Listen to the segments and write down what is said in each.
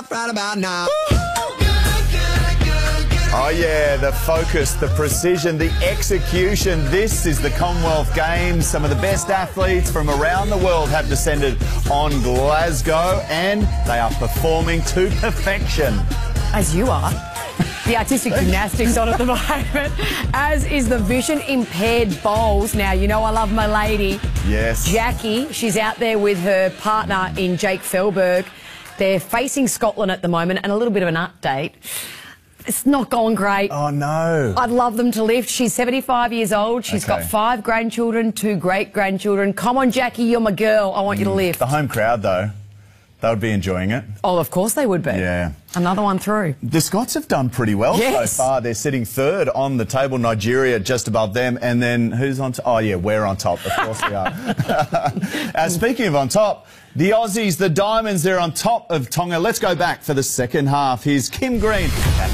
right about now. Oh yeah, the focus, the precision, the execution. This is the Commonwealth Games. Some of the best athletes from around the world have descended on Glasgow and they are performing to perfection. As you are. The artistic gymnastics on at the moment, as is the vision-impaired bowls. Now, you know I love my lady. Yes. Jackie, she's out there with her partner in Jake Felberg. They're facing Scotland at the moment, and a little bit of an update. It's not going great. Oh, no. I'd love them to lift. She's 75 years old. She's got 5 grandchildren, 2 great-grandchildren. Come on, Jackie, you're my girl. I want you to lift. The home crowd, though, they would be enjoying it. Oh, of course they would be. Yeah. Another one through. The Scots have done pretty well so far. They're sitting third on the table. Nigeria just above them. And then who's on top? Oh, yeah, we're on top. Of course we are. Speaking of on top, the Aussies, the Diamonds, they're on top of Tonga. Let's go back for the second half. Here's Kim Green.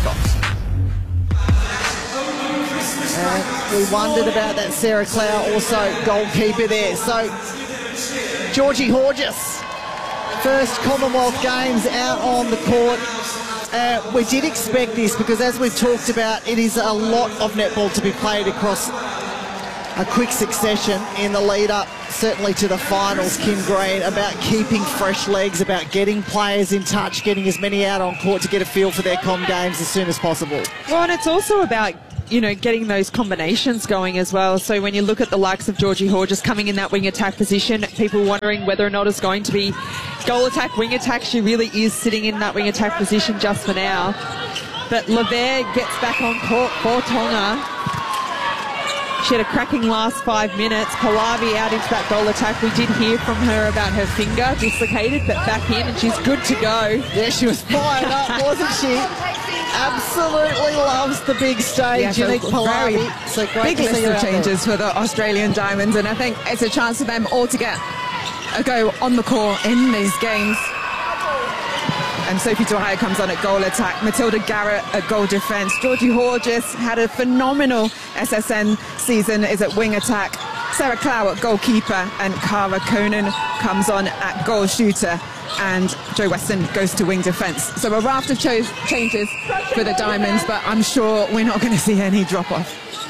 We wondered about that Sarah Clow, also goalkeeper there. So, Georgie Horgis, first Commonwealth Games out on the court. We did expect this because, as we've talked about, it is a lot of netball to be played across a quick succession in the lead-up, certainly to the finals, Kim Green, about keeping fresh legs, about getting players in touch, getting as many out on court to get a feel for their Com Games as soon as possible. Well, and it's also about, you know, getting those combinations going as well. So when you look at the likes of Georgie Horgis coming in that wing attack position, people wondering whether or not it's going to be goal attack, wing attack. She really is sitting in that wing attack position just for now. But LeVere gets back on court for Tonga. She had a cracking last 5 minutes. Pallavi out into that goal attack. We did hear from her about her finger dislocated, but back in, and she's good to go. Yeah, she was fired up, wasn't she? Absolutely loves the big stage. Unique Pallavi. So great big to see list her of out changes for the Australian Diamonds, and I think it's a chance for them all to get a go on the court in these games. And Sophie Tuhaya comes on at goal attack. Matilda Garrett at goal defence. Georgie Horgis had a phenomenal SSN season, is at wing attack. Sarah Clow at goalkeeper, and Cara Conan comes on at goal shooter. And Jo Weston goes to wing defence. So a raft of changes for the Diamonds, but I'm sure we're not going to see any drop-off.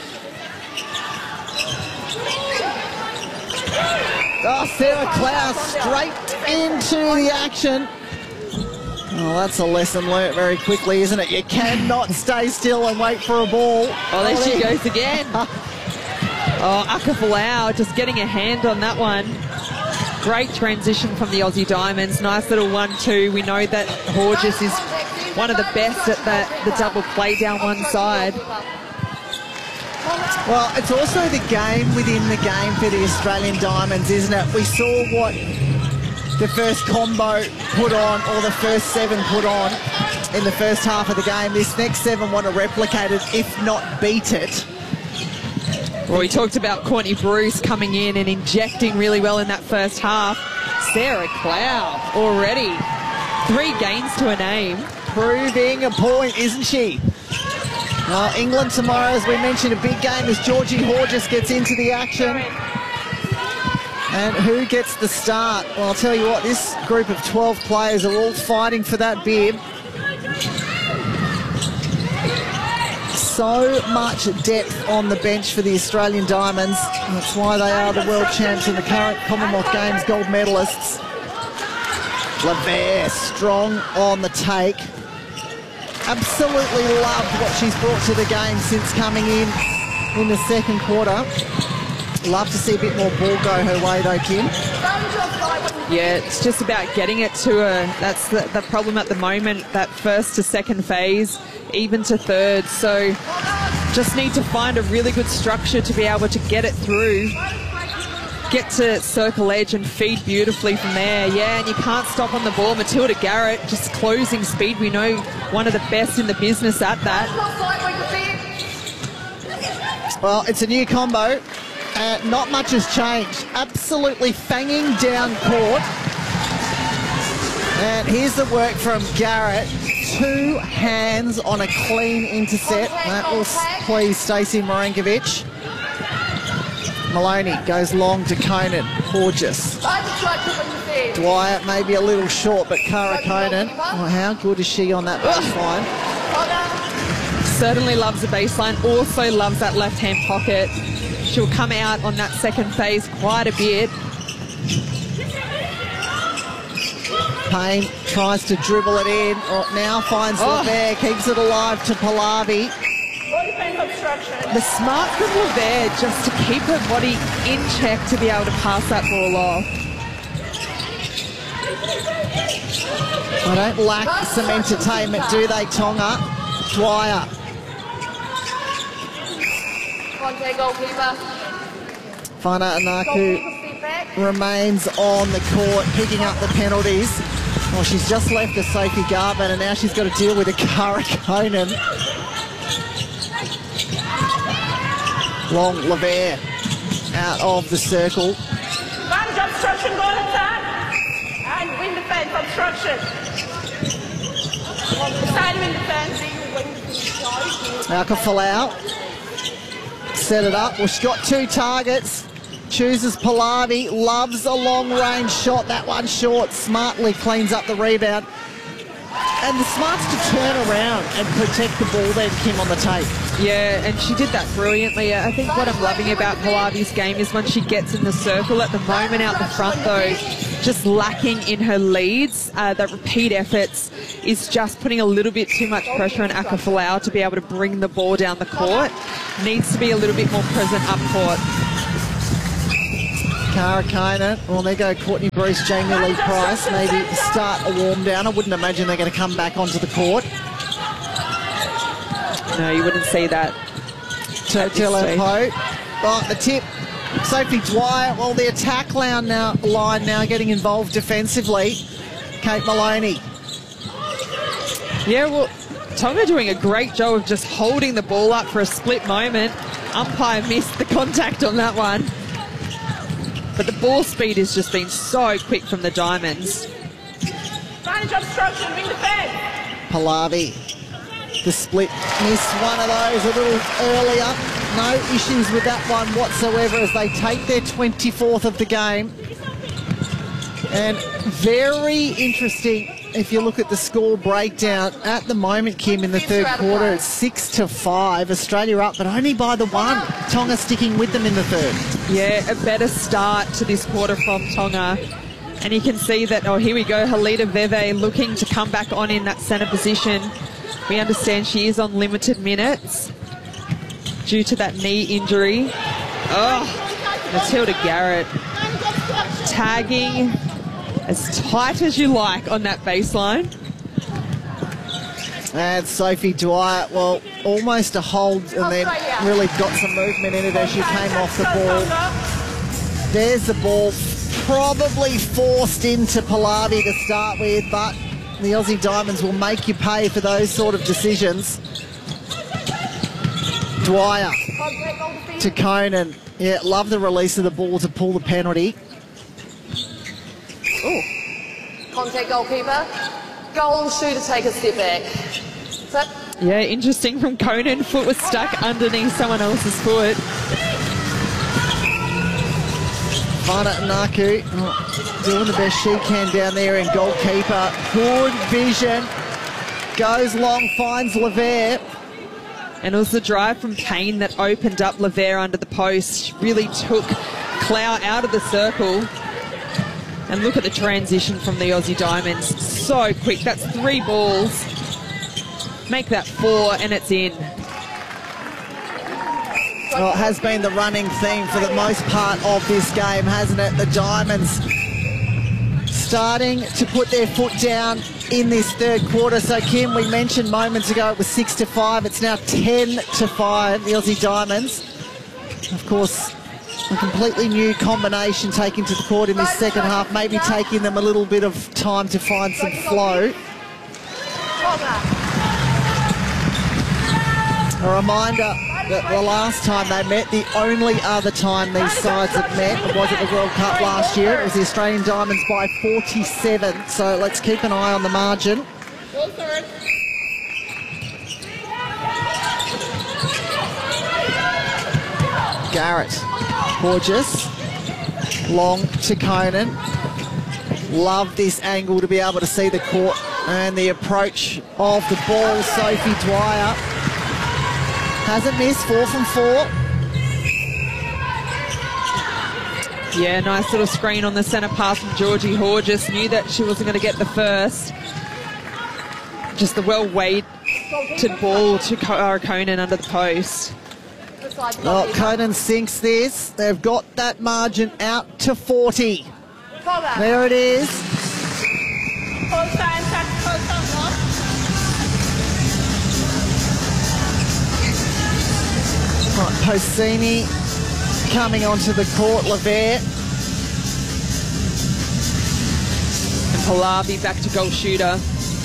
Oh, Sarah Clow straight into the action. Oh, that's a lesson learnt very quickly, isn't it? You cannot stay still and wait for a ball. Oh, there she goes again. Oh, Aka Folau just getting a hand on that one. Great transition from the Aussie Diamonds. Nice little 1-2. We know that Horgis is one of the best at the double play down one side. Well, it's also the game within the game for the Australian Diamonds, isn't it? We saw what the first combo put on, or the first 7 put on in the first half of the game. This next 7 want to replicate it, if not beat it. Well, we talked about Courtney Bruce coming in and injecting really well in that first half. Sarah Clow already 3 games to a name. Proving a point, isn't she? Well, England tomorrow, as we mentioned, a big game as Georgie Horgis gets into the action. And who gets the start? Well, I'll tell you what, this group of 12 players are all fighting for that bib. So much depth on the bench for the Australian Diamonds. That's why they are the world champs and the current Commonwealth Games gold medalists. LeVere strong on the take. Absolutely loved what she's brought to the game since coming in the second quarter. Love to see a bit more ball go her way though, Kim. Yeah, it's just about getting it to her. That's the problem at the moment, that first to second phase, even to third. So just need to find a really good structure to be able to get it through. Get to circle edge and feed beautifully from there. Yeah, and you can't stop on the ball. Matilda Garrett, just closing speed. We know one of the best in the business at that. Well, it's a new combo. Not much has changed. Absolutely fanging down court. And here's the work from Garrett. 2 hands on a clean intercept. That will please Stacey Marankovic. Maloney goes long to Conan. Horgis. Dwyer maybe a little short, but Cara Conan, oh, how good is she on that baseline? Certainly loves the baseline, also loves that left-hand pocket. She'll come out on that second phase quite a bit. Payne tries to dribble it in, now finds LeVere, keeps it alive to Pallavi. The smart from LeVere just to keep her body in check to be able to pass that ball off. I don't lack some entertainment, do they, Tonga? Dwyer. Whana Anaku remains on the court, picking up the penalties. Well, she's just left the Sophie Garvin, and now she's got to deal with a Cara Conan. Long LeVere out of the circle. Advantage obstruction, goal attack. And win defense, obstruction. Side win defense. Alka Folau. Set it up. Well, she's got 2 targets. Chooses Pallavi. Loves a long-range shot. That one short. Smartly cleans up the rebound. And the smarts to turn around and protect the ball then, Kim, on the tape. Yeah, and she did that brilliantly. I think what I'm loving about Pallavi's game is when she gets in the circle. At the moment out the front, though, just lacking in her leads. The repeat efforts is just putting a little bit too much pressure on Alka Folau to be able to bring the ball down the court. Needs to be a little bit more present up court. Cara Conan, well, there go Courtney Bruce, Jamie Lee Price, maybe start a warm down. I wouldn't imagine they're going to come back onto the court. No, you wouldn't see that. Totila Pope. Right, the tip. Sophie Dwyer, well, the attack line now getting involved defensively. Kate Maloney. Yeah, well, Tonga doing a great job of just holding the ball up for a split moment. Umpire missed the contact on that one. But the ball speed has just been so quick from the Diamonds. Advantage obstruction, win defense. Pallavi. The split miss, one of those a little earlier. No issues with that one whatsoever as they take their 24th of the game. And very interesting if you look at the score breakdown. At the moment, Kim, in the third quarter, it's 6-5. Australia up, but only by the 1. Tonga sticking with them in the third. Yeah, a better start to this quarter from Tonga. And you can see that, oh, here we go, Halida Veve looking to come back on in that centre position. We understand she is on limited minutes due to that knee injury. Oh, Matilda Garrett tagging as tight as you like on that baseline. And Sophie Dwyer, well, almost a hold and then really got some movement in it as she came off the ball. There's the ball, probably forced into Pallavi to start with, but the Aussie Diamonds will make you pay for those sort of decisions. Dwyer to Conan. Yeah, love the release of the ball to pull the penalty. Ooh. Contact goalkeeper. Goal shooter take a step back. Yeah, interesting from Conan. Foot was stuck underneath someone else's foot. Whana Anaku doing the best she can down there, and goalkeeper. Good vision. Goes long, finds LeVere. And it was the drive from Payne that opened up LeVere under the post. Really took Clow out of the circle. And look at the transition from the Aussie Diamonds. So quick. That's 3 balls. Make that 4 and it's in. Well, it has been the running theme for the most part of this game, hasn't it? The Diamonds starting to put their foot down in this third quarter. So, Kim, we mentioned moments ago it was 6-5. It's now 10-5, the Aussie Diamonds. Of course, a completely new combination taken to the court in this second half, maybe taking them a little bit of time to find some flow. A reminder that the last time they met, the only other time these sides have met was at the World Cup last year. It was the Australian Diamonds by 47, so let's keep an eye on the margin. Garrett, Gorgeous, long to Conan. Love this angle to be able to see the court and the approach of the ball. Sophie Dwyer hasn't missed, 4 from 4. Yeah, nice little screen on the centre pass from Georgie Horgis. Knew that she wasn't going to get the first. Just the well-weighted ball to Cara Conan under the post. Well, Conan sinks this. They've got that margin out to 40. There it is. Right, Posini coming onto the court, Levert. And Pallavi back to goal shooter.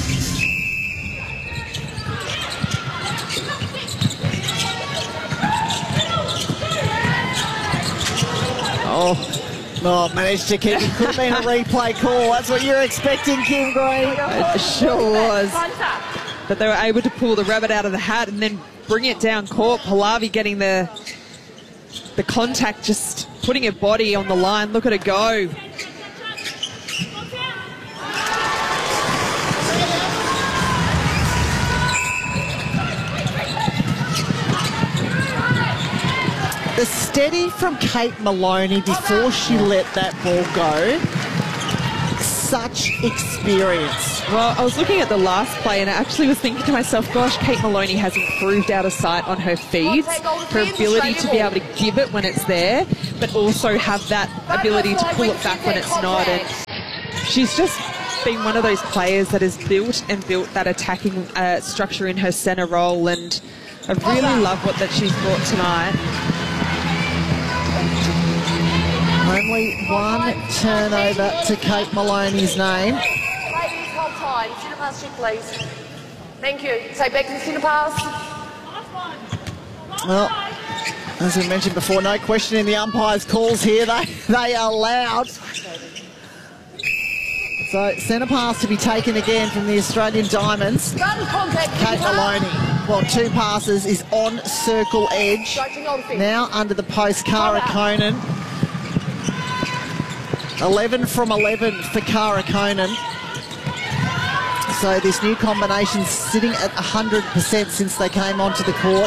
Oh, managed to keep it. Could have been a replay call. That's what you're expecting, Kim Green. It sure was. But they were able to pull the rabbit out of the hat and then bring it down court. Pallavi getting the contact, just putting her body on the line. Look at her go. The steady from Kate Maloney before she let that ball go. Such experience. Well, I was looking at the last play and I actually was thinking to myself, gosh, Kate Maloney has improved out of sight on her feeds. Her ability to be able to give it when it's there, but also have that ability to pull it back when it's not. And she's just been one of those players that has built that attacking structure in her centre role, and I really love what that she's brought tonight. Only one turnover to Kate Maloney's name. Ladies, hold time. Centre pass check, please. Thank you. Take back to the centre pass. Well, as we mentioned before, no question in the umpire's calls here. They are loud. So, centre pass to be taken again from the Australian Diamonds. Kate Maloney. Well, 2 passes is on circle edge. Now under the post, Cara Conan. 11 from 11 for Cara Conan. So this new combination sitting at 100% since they came onto the court.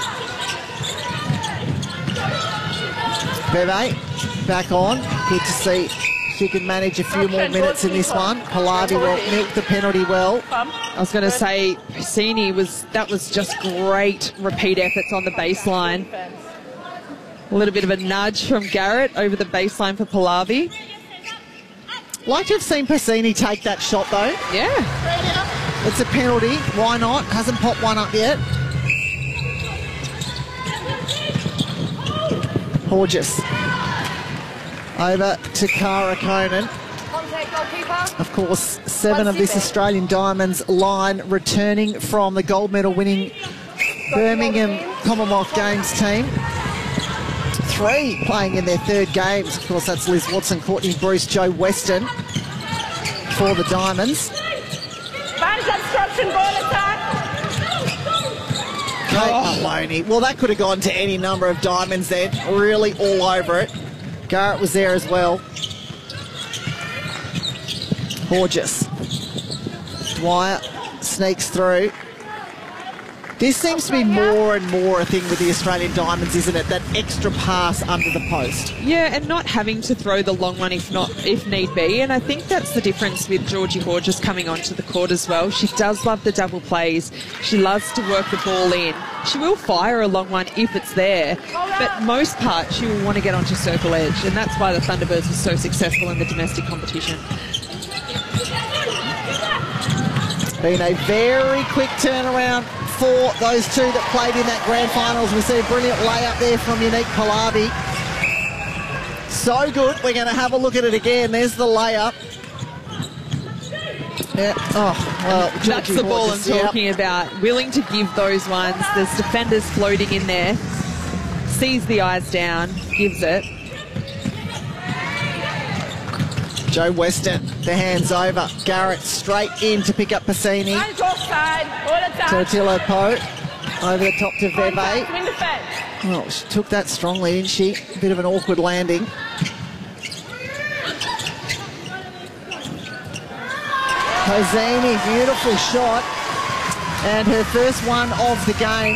Bebe back on. Good to see she can manage a few more minutes in this one. Pallavi will milk the penalty well. I was going to say, Piscini that was just great repeat efforts on the baseline. A little bit of a nudge from Garrett over the baseline for Pallavi. Like to have seen Piscini take that shot though. Yeah. It's a penalty. Why not? Hasn't popped one up yet. Horgis. Over to Cara Conan. Of course, 7 of this Australian Diamonds line returning from the gold medal winning Birmingham Commonwealth Games team. 3 playing in their 3rd games. Of course, that's Liz Watson, Courtney Bruce, Joe Weston for the Diamonds. Man's obstruction, ball attack. Kate Maloney. Well, that could have gone to any number of Diamonds then. Really all over it. Garrett was there as well. Horgis. Dwyer sneaks through. This seems to be more and more a thing with the Australian Diamonds, isn't it? That extra pass under the post. Yeah, and not having to throw the long one if need be. And I think that's the difference with Georgie Horgis coming onto the court as well. She does love the double plays. She loves to work the ball in. She will fire a long one if it's there, but most part she will want to get onto circle edge, and that's why the Thunderbirds were so successful in the domestic competition. Been a very quick turnaround for those 2 that played in that grand finals. We see a brilliant layup there from Unique Pallavi. So good. We're going to have a look at it again. There's the layup. Yeah. Oh, well, that's the ball I'm talking about. Willing to give those ones. There's defenders floating in there. Sees the eyes down. Gives it. Joe Weston, the hands over. Garrett straight in to pick up Piscini. Tortillo Poe over the top to Veve. Well, she took that strongly, didn't she? A bit of an awkward landing. Hosseini, beautiful shot. And her first one of the game.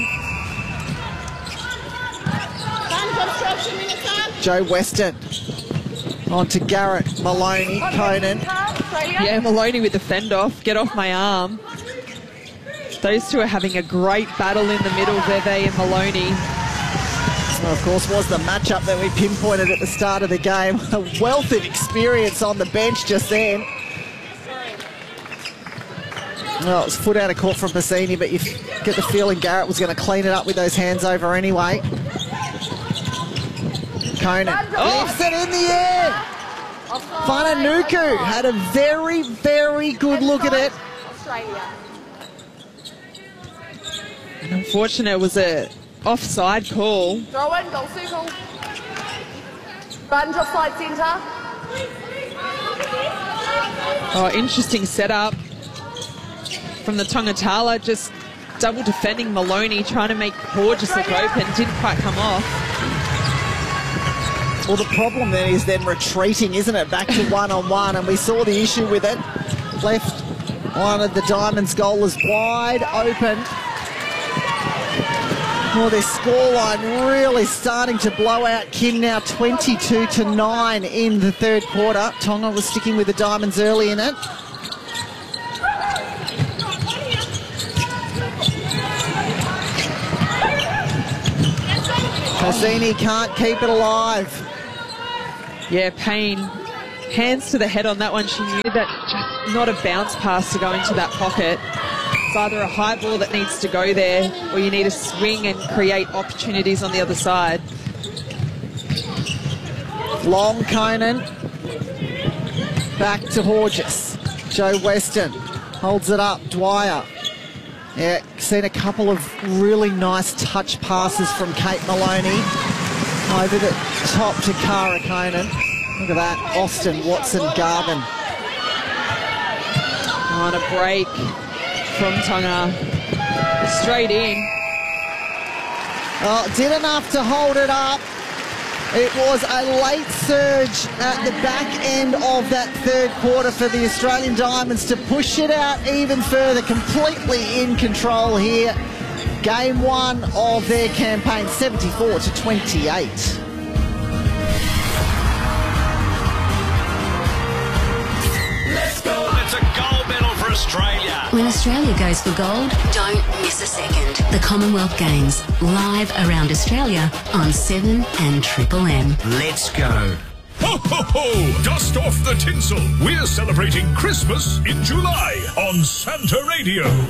Joe Weston. On to Garrett, Maloney, Conan. Yeah, Maloney with the fend off. Get off my arm. Those two are having a great battle in the middle, Veve and Maloney. Well, of course, was the matchup that we pinpointed at the start of the game. A wealth of experience on the bench just then. Well, it was foot out of court from Bassini, but you get the feeling Garrett was going to clean it up with those hands over anyway. Conan lifts it in the air. Whananuku had a very, very good look at it. And unfortunately, it was a offside call. Throw in, goal circle. Bunch offside centre. Oh, interesting setup from the Tongatala, just double defending Maloney, trying to make Horges look open. Didn't quite come off. Well, the problem then is then retreating, isn't it? Back to one-on-one, and we saw the issue with it. Left one of the Diamonds goalers wide open. Well, their scoreline really starting to blow out Kim now, 22-9 in the third quarter. Tonga was sticking with the Diamonds early in it. Hosseini can't keep it alive. Yeah, Payne, hands to the head on that one. She knew that just not a bounce pass to go into that pocket. It's either a high ball that needs to go there, or you need to swing and create opportunities on the other side. Long Conan. Back to Horges. Joe Weston holds it up. Dwyer. Yeah, seen a couple of really nice touch passes from Kate Maloney. Over the top to Cara Conan. Look at that. Austin, Watson, Garvin. On a break from Tonga. Straight in. Oh, did enough to hold it up. It was a late surge at the back end of that third quarter for the Australian Diamonds to push it out even further. Completely in control here. Game one of their campaign, 74-28. Let's go. It's a gold medal for Australia. When Australia goes for gold, don't miss a second. The Commonwealth Games, live around Australia on 7 and Triple M. Let's go. Ho, ho, ho! Dust off the tinsel. We're celebrating Christmas in July on Santa Radio.